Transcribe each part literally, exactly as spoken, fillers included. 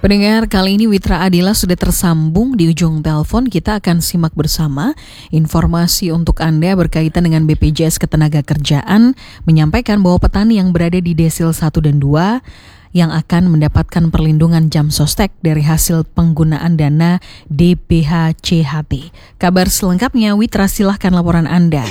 Pendengar, kali ini Witra Adila sudah tersambung di ujung telepon. Kita akan simak bersama informasi untuk Anda berkaitan dengan B P J S Ketenagakerjaan menyampaikan bahwa petani yang berada di Desil satu dan dua yang akan mendapatkan perlindungan jam sostek dari hasil penggunaan dana D B H C H T. Kabar selengkapnya, Witra, silahkan laporan Anda.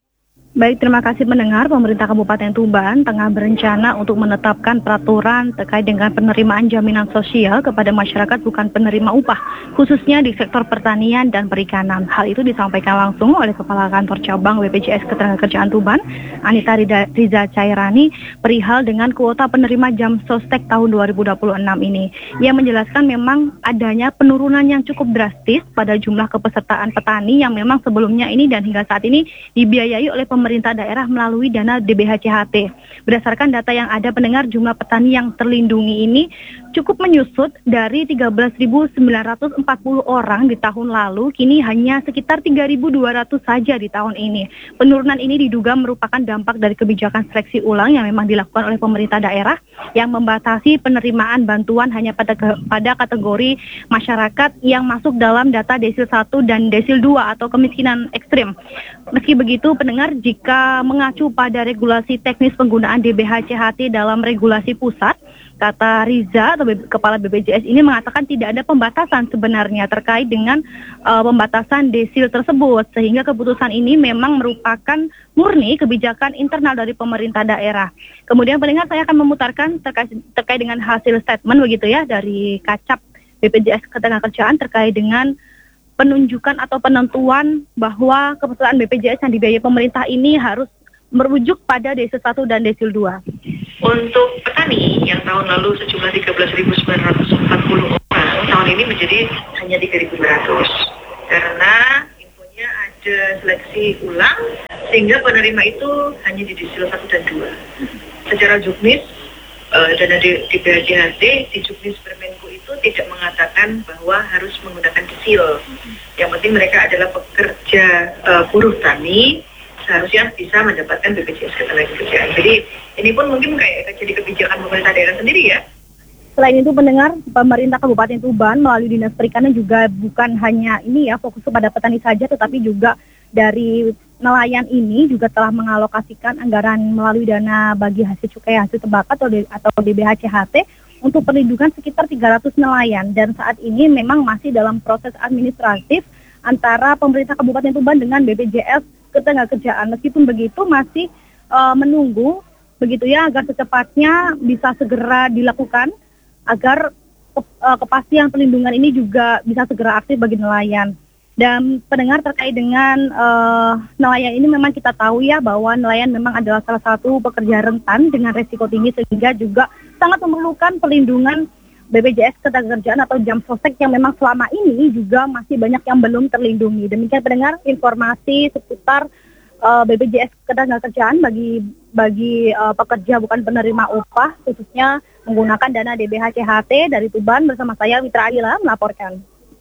Baik, terima kasih pendengar. Pemerintah Kabupaten Tuban tengah berencana untuk menetapkan peraturan terkait dengan penerimaan jaminan sosial kepada masyarakat bukan penerima upah, khususnya di sektor pertanian dan perikanan. Hal itu disampaikan langsung oleh Kepala Kantor Cabang B P J S Ketenagakerjaan Tuban, Anita Riza Cairani, perihal dengan kuota penerima jam sostek tahun dua ribu dua puluh enam ini. Ia menjelaskan memang adanya penurunan yang cukup drastis pada jumlah kepesertaan petani yang memang sebelumnya ini dan hingga saat ini dibiayai oleh pemerintah pemerintah daerah melalui dana D B H C H T. Berdasarkan data yang ada, pendengar, jumlah petani yang terlindungi ini cukup menyusut dari tiga belas ribu sembilan ratus empat puluh orang di tahun lalu, kini hanya sekitar tiga ribu dua ratus saja di tahun ini. Penurunan ini diduga merupakan dampak dari kebijakan seleksi ulang yang memang dilakukan oleh pemerintah daerah yang membatasi penerimaan bantuan hanya pada ke, pada kategori masyarakat yang masuk dalam data Desil satu dan Desil dua atau kemiskinan ekstrim. Meski begitu, pendengar, jika mengacu pada regulasi teknis penggunaan D B H C H T dalam regulasi pusat, kata Riza atau Kepala B P J S ini mengatakan tidak ada pembatasan sebenarnya terkait dengan uh, pembatasan desil tersebut, sehingga keputusan ini memang merupakan murni kebijakan internal dari pemerintah daerah. Kemudian pendengar, saya akan memutarkan terkait, terkait dengan hasil statement begitu ya dari Kacap B P J S Ketenagakerjaan terkait dengan penunjukan atau penentuan bahwa kepesertaan B P J S yang dibiayai pemerintah ini harus merujuk pada Desil satu dan Desil dua. Untuk petani yang tahun lalu sejumlah tiga belas ribu sembilan ratus empat puluh orang, tahun ini menjadi hanya tiga ribu dua ratus. Karena infonya ada seleksi ulang, sehingga penerima itu hanya di Desil satu dan dua. Secara juknis, uh, dana D B H C H T di juknis Permenko itu tidak mengatakan bahwa harus menggunakan desil. Yang penting mereka adalah pekerja uh, buruh tani, seharusnya bisa mendapatkan B P J S Ketenagakerjaan. Jadi ini pun mungkin kayak jadi kebijakan pemerintah daerah sendiri ya. Selain itu pendengar, pemerintah Kabupaten Tuban melalui Dinas Perikanan juga bukan hanya ini ya fokus kepada petani saja, tetapi juga dari nelayan ini juga telah mengalokasikan anggaran melalui dana bagi hasil cukai hasil tembakau atau, atau D B H C H T untuk perlindungan sekitar tiga ratus nelayan, dan saat ini memang masih dalam proses administratif antara pemerintah Kabupaten Tuban dengan B P J S Ketenagakerjaan. Meskipun begitu masih uh, menunggu begitu ya agar secepatnya bisa segera dilakukan agar ke, uh, kepastian perlindungan ini juga bisa segera aktif bagi nelayan. Dan pendengar, terkait dengan uh, nelayan ini memang kita tahu ya bahwa nelayan memang adalah salah satu pekerja rentan dengan resiko tinggi, sehingga juga sangat memerlukan perlindungan B P J S Ketenagakerjaan atau jam sostek yang memang selama ini juga masih banyak yang belum terlindungi. Demikian pendengar informasi seputar uh, B P J S Ketenagakerjaan bagi bagi uh, pekerja bukan penerima upah, khususnya menggunakan dana D B H C H T. Dari Tuban bersama saya Witra Adila melaporkan.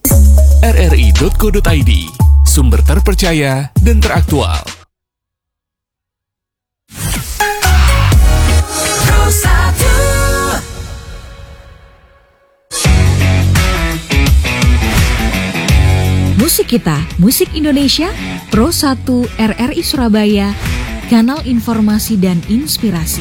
R R I titik co titik I D, sumber terpercaya dan teraktual. Musik kita, musik Indonesia, Pro satu R R I Surabaya, kanal informasi dan inspirasi.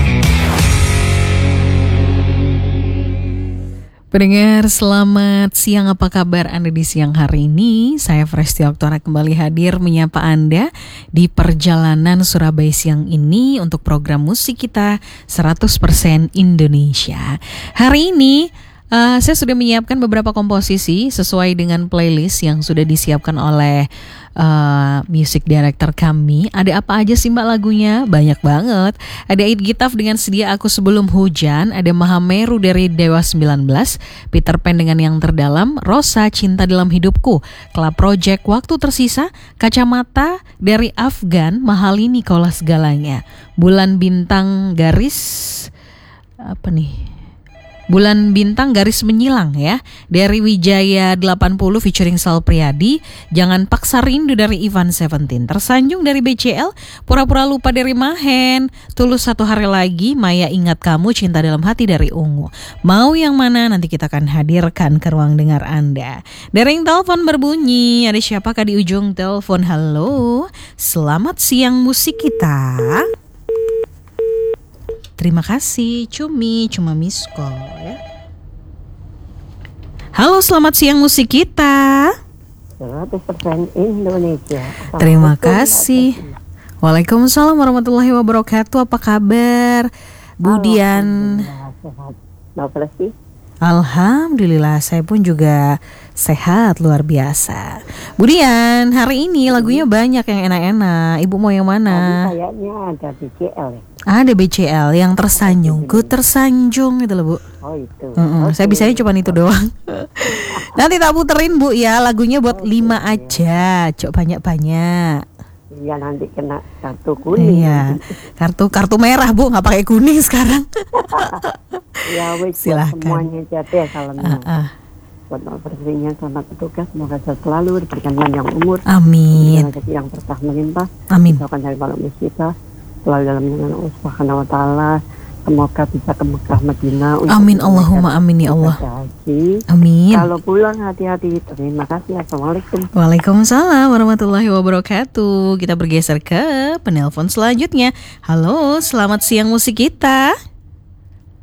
Pendengar, selamat siang, apa kabar Anda di siang hari ini? Saya Fresti Oktora kembali hadir menyapa Anda di perjalanan Surabaya siang ini untuk program musik kita seratus persen Indonesia. Hari ini uh, saya sudah menyiapkan beberapa komposisi sesuai dengan playlist yang sudah disiapkan oleh Uh, music director kami. Ada apa aja sih mbak lagunya? Banyak banget. Ada Eid Gitaf dengan Sedia Aku Sebelum Hujan, ada Mahameru dari Dewa sembilan belas, Peter Pan dengan Yang Terdalam, Rosa Cinta Dalam Hidupku, Club Project Waktu Tersisa, Kacamata dari Afgan, Mahali Nikola Segalanya, Bulan Bintang Garis apa nih? Bulan Bintang garis menyilang ya. Dari Wijaya delapan puluh featuring Sal Priadi. Jangan Paksa Rindu dari Ivan Seventeen. Tersanjung dari B C L. Pura-pura lupa dari Mahen. Tulus Satu Hari Lagi. Maya Ingat Kamu. Cinta Dalam Hati dari Ungu. Mau yang mana nanti kita akan hadirkan ke ruang dengar Anda. Dering telepon berbunyi. Ada siapakah di ujung telepon? Halo. Selamat siang musik kita. Terima kasih, Cumi, cuma miss call ya. Halo, selamat siang musik kita. seratus persen Indonesia. Terima kasih. Waalaikumsalam warahmatullahi wabarakatuh. Apa kabar, Budian? Sehat. Alhamdulillah, saya pun juga sehat luar biasa. Budian, hari ini lagunya banyak yang enak-enak. Ibu mau yang mana? Tadi kayaknya ada B C L ya. Ada B C L yang tersanjung. Ku tersanjung itu loh Bu. Oh itu. Mm-mm, okay. Saya bisanya cuma itu doang. Nanti tak puterin Bu ya. Lagunya buat oh, lima iya. aja. Cok banyak-banyak. Iya nanti kena kartu kuning. Iya. Kartu kartu merah Bu, nggak pakai kuning sekarang. Ya wes Silahkan. semuanya jadi ya salamnya. Uh-uh. Buat presiden selamat bertugas, semoga sehat selalu, diberikan panjang umur. Amin. Rezeki yang berkah melimpah. Amin. Doakan dari malam kita selalu dalam naungan Allah Subhanahu wa taala. Semoga bisa ke Mekah Madinah. Amin Allahumma amin ya Allah. Haji. Amin. Kalau pulang hati-hati. Terima kasih. Assalamualaikum. Waalaikumsalam warahmatullahi wabarakatuh. Kita bergeser ke penelpon selanjutnya. Halo, selamat siang musik kita.